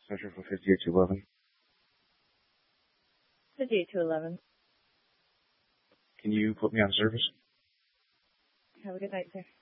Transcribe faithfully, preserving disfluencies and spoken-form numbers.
Center for fifty-eight to eleven. fifty-eight to eleven. Can you put me on service? Have a good night, sir.